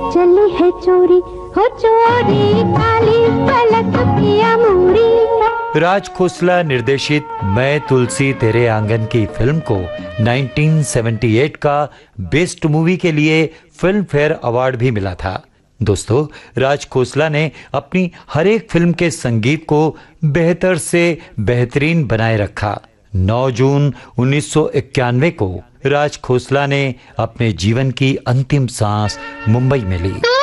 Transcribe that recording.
चली है चोरी हो चोरी, काली पलक पिया मूरी। राज खोसला निर्देशित मैं तुलसी तेरे आंगन की फिल्म को 1978 का बेस्ट मूवी के लिए फिल्म फेयर अवार्ड भी मिला था। दोस्तों, राज खोसला ने अपनी हर एक फिल्म के संगीत को बेहतर से बेहतरीन बनाए रखा। 9 जून 1991 को राज खोसला ने अपने जीवन की अंतिम सांस मुंबई में ली।